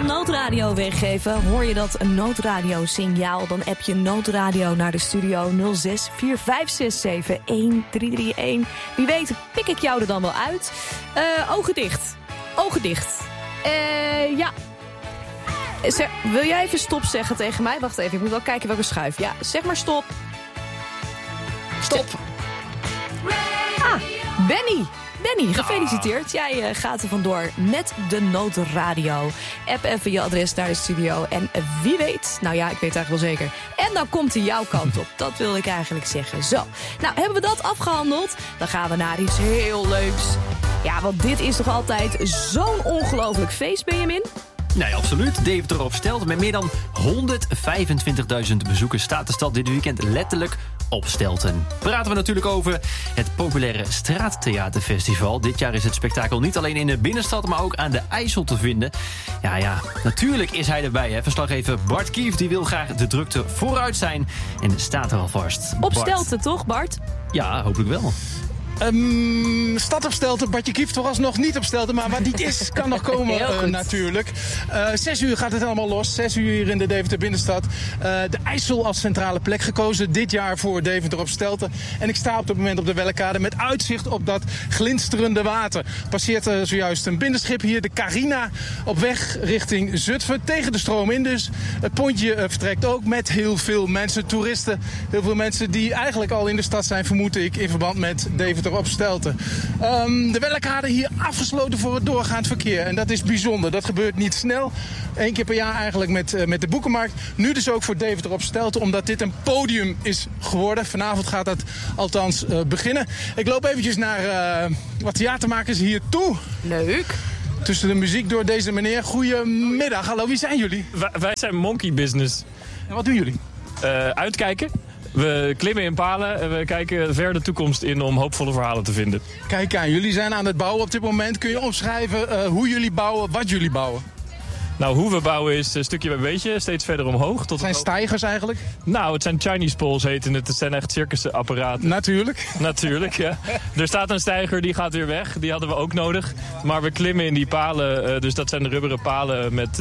noodradio weggeven? Hoor je dat een noodradiosignaal? Dan app je noodradio naar de studio 06 4567 1331. Wie weet pik ik jou er dan wel uit. Ogen dicht. Ogen dicht. Ja. Wil jij even stop zeggen tegen mij? Wacht even, ik moet wel kijken welke schuif. Ja, zeg maar stop. Stop. Benny, gefeliciteerd. Jij gaat er vandoor met de noodradio. App even je adres naar de studio. En wie weet, nou ja, ik weet het eigenlijk wel zeker. En dan komt hij jouw kant op. Dat wil ik eigenlijk zeggen. Zo, nou hebben we dat afgehandeld. Dan gaan we naar iets heel leuks. Ja, want dit is toch altijd zo'n ongelooflijk feest, Benjamin? Nee, absoluut. Deventer op Stelten. Met meer dan 125.000 bezoekers staat de stad dit weekend letterlijk op Stelten. Praten we natuurlijk over het populaire Straattheaterfestival. Dit jaar is het spektakel niet alleen in de binnenstad, maar ook aan de IJssel te vinden. Ja, natuurlijk is hij erbij. Hè. Verslaggever Bart Kief die wil graag de drukte vooruit zijn en staat er alvast. Op Stelten, toch, Bart? Ja, hopelijk wel. Stad op Stelten, Bartje Kief toch alsnog niet op Stelten, maar wat niet is, kan nog komen natuurlijk. 6 uur gaat het allemaal los, 6 uur hier in de Deventer binnenstad. De IJssel als centrale plek gekozen, dit jaar voor Deventer op Stelten. En ik sta op dit moment op de Wellekade met uitzicht op dat glinsterende water. Passeert zojuist een binnenschip hier, de Carina, op weg richting Zutphen, tegen de stroom in dus. Het pontje vertrekt ook met heel veel mensen, toeristen. Heel veel mensen die eigenlijk al in de stad zijn, vermoed ik, in verband met Deventer op Stelten. De Wellekade hier afgesloten voor het doorgaand verkeer. En dat is bijzonder. Dat gebeurt niet snel. 1 keer per jaar eigenlijk met de boekenmarkt. Nu dus ook voor Deventer op Stelten, omdat dit een podium is geworden. Vanavond gaat dat althans beginnen. Ik loop eventjes naar wat theatermakers hier toe. Leuk. Tussen de muziek door deze meneer. Goedemiddag. Hallo, wie zijn jullie? Wij zijn Monkey Business. En wat doen jullie? Uitkijken. We klimmen in palen en we kijken ver de toekomst in om hoopvolle verhalen te vinden. Kijk aan, jullie zijn aan het bouwen op dit moment. Kun je omschrijven hoe jullie bouwen, wat jullie bouwen? Nou, hoe we bouwen is een stukje bij beetje, steeds verder omhoog. Het zijn stijgers eigenlijk? Nou, het zijn Chinese poles heten het. Het zijn echt circusapparaten. Natuurlijk. Natuurlijk, ja. Er staat een steiger, die gaat weer weg. Die hadden we ook nodig. Maar we klimmen in die palen, dus dat zijn de rubberen palen met...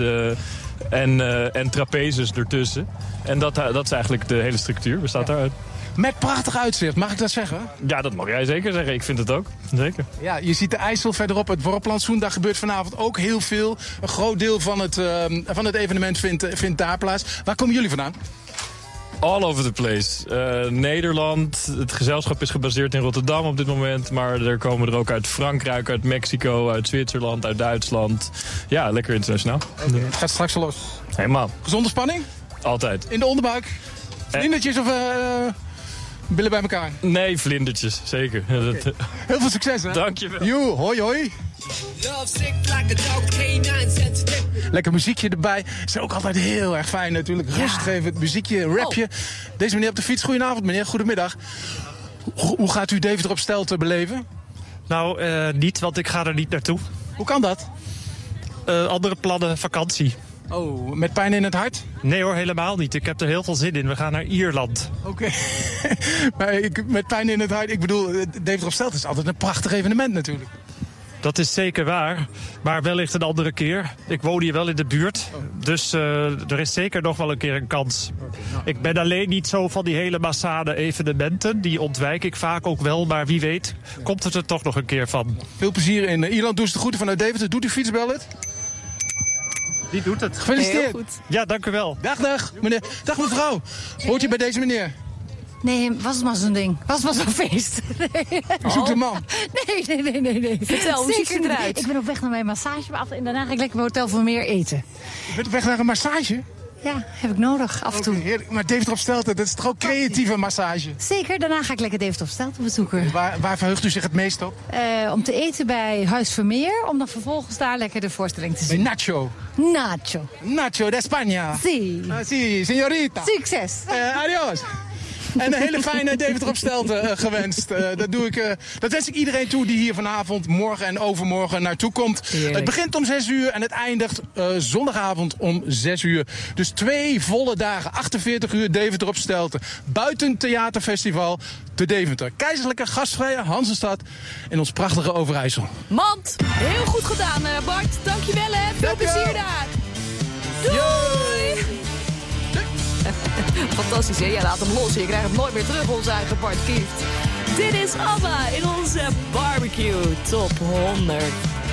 En trapezes ertussen. En dat is eigenlijk de hele structuur, bestaat daaruit. Met prachtig uitzicht, mag ik dat zeggen? Ja, dat mag jij zeker zeggen. Ik vind het ook. Zeker. Ja, je ziet de IJssel verderop, het worplantsoen. Daar gebeurt vanavond ook heel veel. Een groot deel van het evenement vindt daar plaats. Waar komen jullie vandaan? All over the place. Nederland, het gezelschap is gebaseerd in Rotterdam op dit moment. Maar er komen er ook uit Frankrijk, uit Mexico, uit Zwitserland, uit Duitsland. Ja, lekker internationaal. Okay. Het gaat straks al los. Helemaal. Gezonde spanning? Altijd. In de onderbuik? Vlindertjes of billen bij elkaar? Nee, vlindertjes, zeker. Okay. Heel veel succes, hè? Dankjewel. Joe, hoi hoi. Lekker muziekje erbij. Is ook altijd heel erg fijn natuurlijk. Rustgevend muziekje, rapje. Deze meneer op de fiets. Goedenavond meneer, goedemiddag. Hoe gaat u Deventer op Stelten beleven? Nou, niet, want ik ga er niet naartoe. Hoe kan dat? Andere plannen, vakantie. Oh, met pijn in het hart? Nee hoor, helemaal niet. Ik heb er heel veel zin in. We gaan naar Ierland. Oké. Maar met pijn in het hart, ik bedoel, Deventer op Stelten is altijd een prachtig evenement natuurlijk. Dat is zeker waar, maar wellicht een andere keer. Ik woon hier wel in de buurt, dus er is zeker nog wel een keer een kans. Ik ben alleen niet zo van die hele massale evenementen. Die ontwijk ik vaak ook wel, maar wie weet komt het er toch nog een keer van. Veel plezier in Ierland. Doe ze de groeten vanuit Deventer. Doet u fietsballet? Die doet het. Gefeliciteerd. Heel goed. Ja, dank u wel. Dag meneer. Dag mevrouw. Hoort u bij deze meneer? Nee, was het maar zo'n ding. Was het maar zo'n feest. Nee. Zoek de man. Nee. Vertel, hoe ziet het eruit? Ik ben op weg naar mijn massage en daarna ga ik lekker bij Hotel voor meer eten. Je bent op weg naar een massage? Ja, heb ik nodig, af en toe. Heerlijk. Maar Deventer op Stelten, dat is toch ook creatieve massage? Zeker, daarna ga ik lekker Deventer op Stelten bezoeken. Waar verheugt u zich het meest op? Om te eten bij Huis Vermeer, om dan vervolgens daar lekker de voorstelling te zien. Bij Nacho. Nacho de España. Sí, Señorita. Succes. Adios. En een hele fijne Deventer op Stelten gewenst. Dat wens ik iedereen toe die hier vanavond, morgen en overmorgen naartoe komt. Heerlijk. Het begint om 6 uur en het eindigt zondagavond om 6 uur. Dus 2 volle dagen, 48 uur Deventer op Stelten. Buiten theaterfestival te Deventer. Keizerlijke gastvrije Hansenstad in ons prachtige Overijssel. Mand, heel goed gedaan Bart. Dankjewel hè. Veel plezier daar. Fantastisch, hè? Jij laat hem los. Je krijgt hem nooit meer terug, onze eigen Bart Kieft. Dit is ABBA in onze barbecue top 100.